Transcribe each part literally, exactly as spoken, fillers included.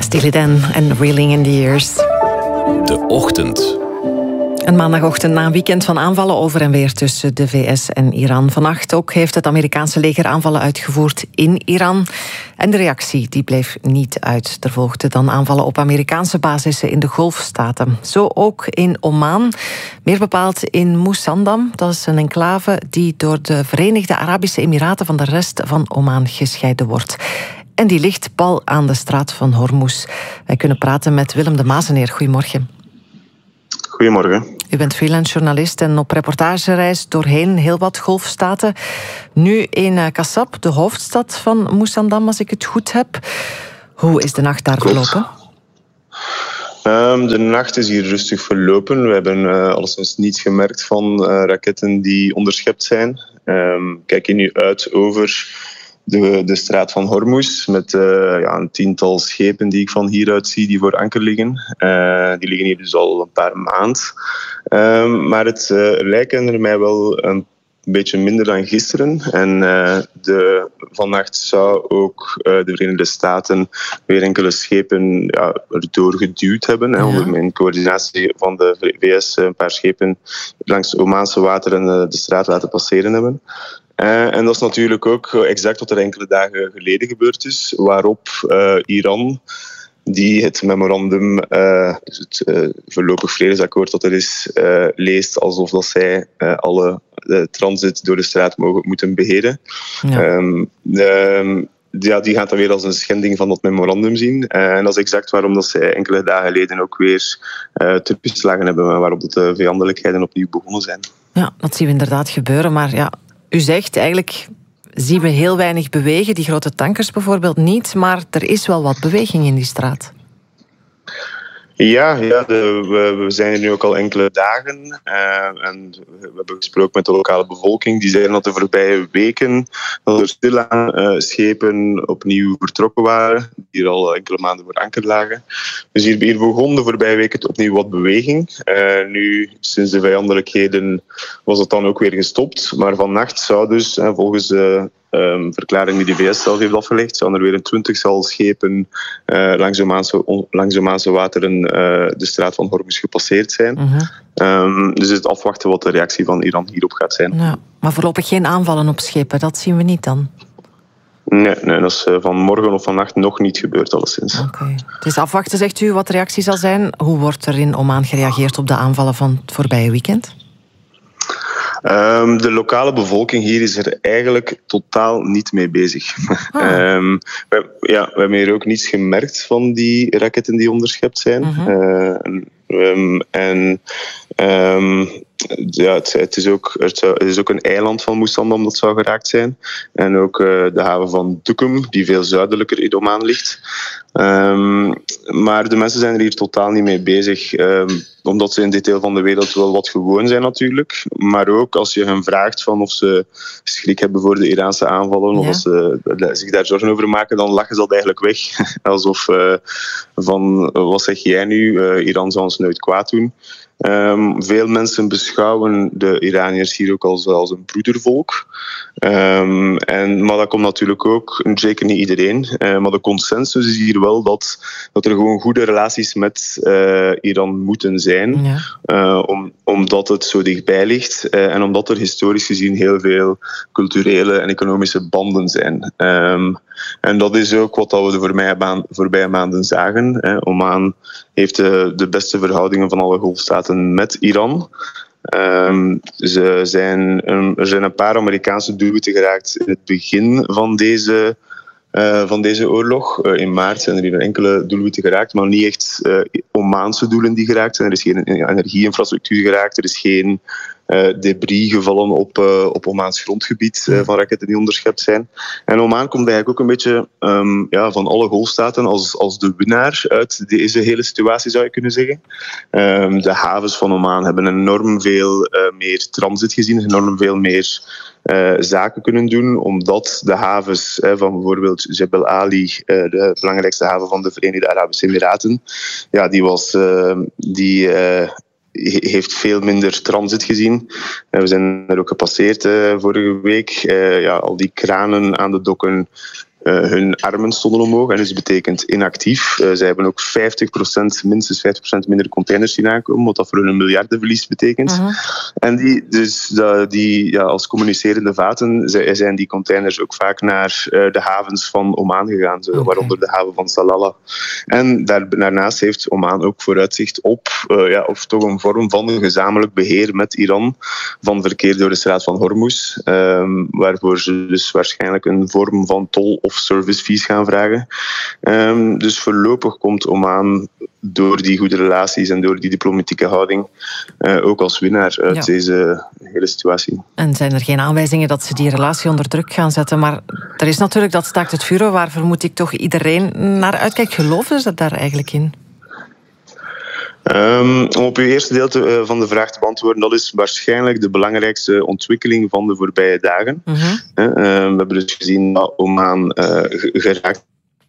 Steely Dan en Reeling in the Years. De Ochtend. Een maandagochtend na een weekend van aanvallen over en weer tussen de V S en Iran. Vannacht ook heeft het Amerikaanse leger aanvallen uitgevoerd in Iran. En de reactie die bleef niet uit. Er volgden dan aanvallen op Amerikaanse basissen in de Golfstaten. Zo ook in Oman, meer bepaald in Musandam. Dat is een enclave die door de Verenigde Arabische Emiraten van de rest van Oman gescheiden wordt. En die ligt pal aan de straat van Hormuz. Wij kunnen praten met Willem de Mazeneer. Goedemorgen. Goedemorgen. U bent freelance journalist en op reportagereis doorheen heel wat golfstaten. Nu in Qasab, de hoofdstad van Musandam, als ik het goed heb. Hoe is de nacht daar Klopt. verlopen? Um, de nacht is hier rustig verlopen. We hebben uh, alleszins niets gemerkt van uh, raketten die onderschept zijn. Um, kijk je nu uit over de, de straat van Hormuz met uh, ja, een tiental schepen die ik van hieruit zie die voor anker liggen. Uh, die liggen hier dus al een paar maanden. Um, maar het uh, lijken er mij wel een beetje minder dan gisteren. En uh, de, vannacht zou ook uh, de Verenigde Staten weer enkele schepen ja, erdoor geduwd hebben. Ja. Onder mijn coördinatie van de V S een paar schepen langs Omaanse wateren uh, de straat laten passeren hebben. Uh, en dat is natuurlijk ook exact wat er enkele dagen geleden gebeurd is, waarop uh, Iran, die het memorandum, uh, dus het uh, voorlopig vredesakkoord dat er is, uh, leest alsof dat zij uh, alle uh, transit door de straat mogen, moeten beheerden. Ja. Um, um, ja, die gaat dat weer als een schending van dat memorandum zien. Uh, en dat is exact waarom dat zij enkele dagen geleden ook weer uh, teruggeslagen hebben, waarop de vijandelijkheden opnieuw begonnen zijn. Ja, dat zien we inderdaad gebeuren, maar ja, u zegt eigenlijk zien we heel weinig bewegen. Die grote tankers bijvoorbeeld niet, maar er is wel wat beweging in die straat. Ja, ja de, we, we zijn er nu ook al enkele dagen. Uh, en we hebben gesproken met de lokale bevolking. Die zeiden dat de voorbije weken dat er stilaan uh, schepen opnieuw vertrokken waren. Die er al enkele maanden voor anker lagen. Dus hier, hier begon de voorbije weken opnieuw wat beweging. Uh, nu, sinds de vijandelijkheden, was het dan ook weer gestopt. Maar vannacht zou dus, uh, volgens de Um, verklaring die de V S zelf heeft afgelegd, zouden er weer een twintigtal schepen uh, langs, Omaanse, on, langs Omaanse wateren uh, de straat van Hormuz gepasseerd zijn. Uh-huh. Um, dus het afwachten wat de reactie van Iran hierop gaat zijn. Ja, maar voorlopig geen aanvallen op schepen, dat zien we niet dan? Nee, nee dat is uh, van morgen of vannacht nog niet gebeurd alleszins. Oké. Okay. Dus afwachten, zegt u, wat de reactie zal zijn. Hoe wordt er in Oman gereageerd op de aanvallen van het voorbije weekend? Um, de lokale bevolking hier is er eigenlijk totaal niet mee bezig. Ah. um, we, ja, we hebben hier ook niets gemerkt van die raketten die onderschept zijn. Uh-huh. Uh, um, en um, ja, het, het, is ook, het, zou, het is ook een eiland van Musandam dat zou geraakt zijn. En ook uh, de haven van Duqm, die veel zuidelijker in Oman ligt. Um, maar de mensen zijn er hier totaal niet mee bezig. Um, omdat ze in dit deel van de wereld wel wat gewoon zijn natuurlijk. Maar ook als je hen vraagt van of ze schrik hebben voor de Iraanse aanvallen. Ja. Of als ze zich daar zorgen over maken, dan lachen ze dat eigenlijk weg. Alsof uh, van, wat zeg jij nu? Uh, Iran zal ons nooit kwaad doen. Um, veel mensen beschouwen de Iraniërs hier ook als, als een broedervolk. Um, en, maar dat komt natuurlijk ook, zeker niet iedereen, uh, maar de consensus is hier wel dat, dat er gewoon goede relaties met uh, Iran moeten zijn. Ja. Uh, om, omdat het zo dichtbij ligt uh, en omdat er historisch gezien heel veel culturele en economische banden zijn. Um, en dat is ook wat we de voorbije, baan, voorbije maanden zagen. Hè. Oman heeft de, de beste verhoudingen van alle golfstaten met Iran. Um, ze zijn, um, er zijn een paar Amerikaanse doelwitten geraakt in het begin van deze, uh, van deze oorlog. Uh, in maart zijn er hier enkele doelwitten geraakt, maar niet echt uh, Omaanse doelen die geraakt zijn. Er is geen energieinfrastructuur geraakt, er is geen Uh, debris gevallen op, uh, op Omaans grondgebied uh, van raketten die onderschept zijn. En Oman komt eigenlijk ook een beetje um, ja, van alle golfstaten als, als de winnaar uit deze hele situatie, zou je kunnen zeggen. Um, de havens van Oman hebben enorm veel uh, meer transit gezien, enorm veel meer uh, zaken kunnen doen, omdat de havens uh, van bijvoorbeeld Jebel Ali, uh, de belangrijkste haven van de Verenigde Arabische Emiraten, ja, die was uh, die uh, heeft veel minder transit gezien. We zijn er ook gepasseerd uh, vorige week. Uh, ja, al die kranen aan de dokken uh, hun armen stonden omhoog. En dus betekent inactief. Uh, zij hebben ook vijftig procent, minstens vijftig procent minder containers zien aankomen, wat dat voor hun een miljardenverlies betekent. Uh-huh. En die, dus uh, die, ja, als communicerende vaten zijn die containers ook vaak naar uh, de havens van Oman gegaan, zo, okay. waaronder de haven van Salalah. En daar, daarnaast heeft Oman ook vooruitzicht op, uh, ja, of toch een vorm van een gezamenlijk beheer met Iran van verkeer door de straat van Hormuz, um, waarvoor ze dus waarschijnlijk een vorm van tol of service fees gaan vragen. Um, dus voorlopig komt Oman door die goede relaties en door die diplomatieke houding uh, ook als winnaar uit ja. deze hele situatie. En zijn er geen aanwijzingen dat ze die relatie onder druk gaan zetten? Maar er is natuurlijk dat staakt het vuren, waar vermoed ik toch iedereen naar uitkijkt. Geloven ze daar eigenlijk in? Um, om op uw eerste deel te, uh, van de vraag te beantwoorden, dat is waarschijnlijk de belangrijkste ontwikkeling van de voorbije dagen. Uh-huh. Uh, uh, we hebben dus gezien dat Oman uh, geraakt.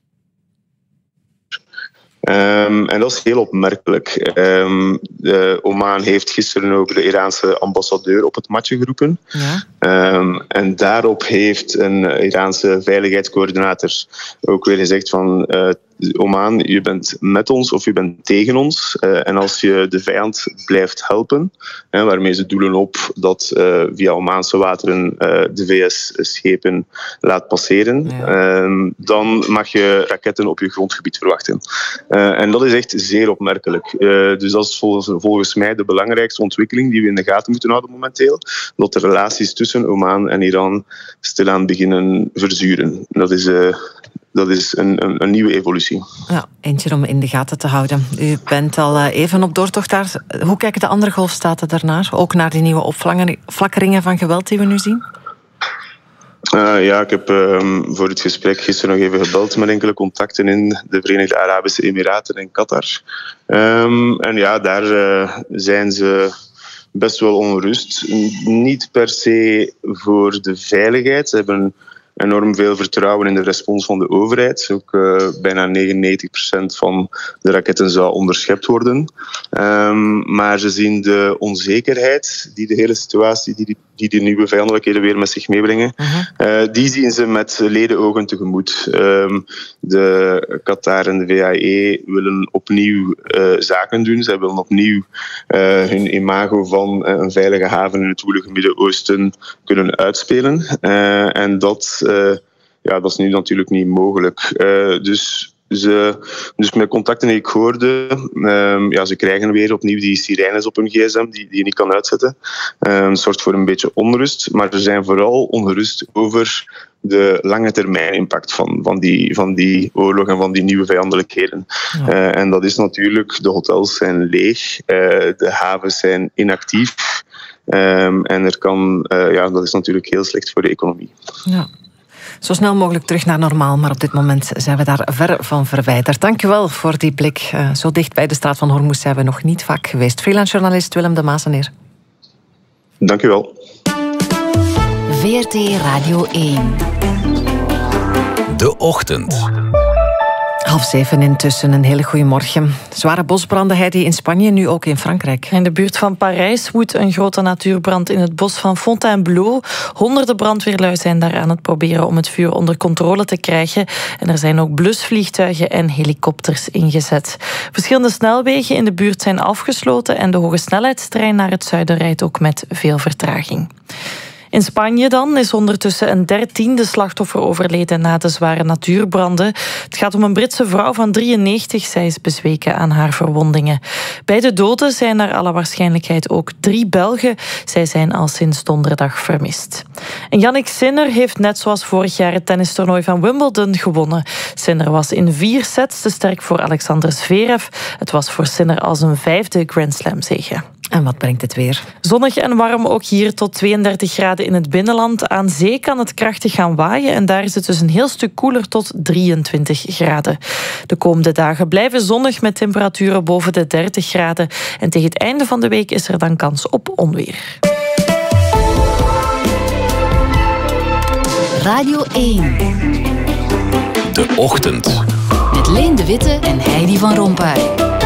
Um, en dat is heel opmerkelijk. Um, de Oman heeft gisteren ook de Iraanse ambassadeur op het matje geroepen. Ja. Um, en daarop heeft een Iraanse veiligheidscoördinator ook weer gezegd van uh, Oman, je bent met ons of je bent tegen ons. Uh, en als je de vijand blijft helpen, hè, waarmee ze doelen op dat uh, via Omaanse wateren uh, de V S-schepen laat passeren, ja. uh, dan mag je raketten op je grondgebied verwachten. Uh, en dat is echt zeer opmerkelijk. Uh, dus dat is volgens, volgens mij de belangrijkste ontwikkeling die we in de gaten moeten houden momenteel. Dat de relaties tussen Oman en Iran stilaan beginnen verzuren. Dat is... Uh, Dat is een, een, een nieuwe evolutie. Ja, eentje om in de gaten te houden. U bent al even op doortocht daar. Hoe kijken de andere golfstaten daarnaar? Ook naar die nieuwe opflakkeringen van geweld die we nu zien? Uh, ja, ik heb um, voor het gesprek gisteren nog even gebeld met enkele contacten in de Verenigde Arabische Emiraten en Qatar. Um, en ja, daar uh, zijn ze best wel onrust. Niet per se voor de veiligheid. Ze hebben enorm veel vertrouwen in de respons van de overheid. Ook uh, bijna negenennegentig procent van de raketten zou onderschept worden. Um, maar ze zien de onzekerheid die de hele situatie, die, die de nieuwe vijandelijkheden weer met zich meebrengen, uh-huh. uh, die zien ze met ledenogen tegemoet. Um, de Qatar en de V A E willen opnieuw uh, zaken doen. Zij willen opnieuw uh, hun imago van uh, een veilige haven in het woelige Midden-Oosten kunnen uitspelen. Uh, en dat... Uh, ja, dat is nu natuurlijk niet mogelijk. Uh, dus, ze, dus met contacten die ik hoorde, uh, ja, ze krijgen weer opnieuw die sirenes op hun gsm die, die je niet kan uitzetten. Uh, het zorgt voor een beetje onrust, maar er zijn vooral onrust over de lange termijn impact van, van, die, van die oorlog en van die nieuwe vijandelijkheden. Ja. Uh, en dat is natuurlijk, de hotels zijn leeg, uh, de havens zijn inactief. Um, en er kan, uh, ja, dat is natuurlijk heel slecht voor de economie. Ja. Zo snel mogelijk terug naar normaal, maar op dit moment zijn we daar ver van verwijderd. Dank u wel voor die blik. Uh, zo dicht bij de straat van Hormuz zijn we nog niet vaak geweest. Freelance-journalist Willem de Maaseneer. Dank u wel. V R T Radio één. De Ochtend. Half zeven intussen, een hele goede morgen. Zware bosbranden, Heidi, in Spanje, nu ook in Frankrijk. In de buurt van Parijs woedt een grote natuurbrand in het bos van Fontainebleau. Honderden brandweerlui zijn daar aan het proberen om het vuur onder controle te krijgen. En er zijn ook blusvliegtuigen en helikopters ingezet. Verschillende snelwegen in de buurt zijn afgesloten en de hogesnelheidstrein naar het zuiden rijdt ook met veel vertraging. In Spanje dan is ondertussen een dertiende slachtoffer overleden na de zware natuurbranden. Het gaat om een Britse vrouw van drieënnegentig. Zij is bezweken aan haar verwondingen. Bij de doden zijn naar alle waarschijnlijkheid ook drie Belgen. Zij zijn al sinds donderdag vermist. En Jannik Sinner heeft net zoals vorig jaar het tennistoernooi van Wimbledon gewonnen. Sinner was in vier sets te sterk voor Alexander Zverev. Het was voor Sinner als een vijfde Grand Slam zege. En wat brengt het weer? Zonnig en warm, ook hier tot tweeëndertig graden in het binnenland. Aan zee kan het krachtig gaan waaien en daar is het dus een heel stuk koeler tot drieëntwintig graden. De komende dagen blijven zonnig met temperaturen boven de dertig graden. En tegen het einde van de week is er dan kans op onweer. Radio één. De Ochtend. Met Leen de Witte en Heidi van Rompuy.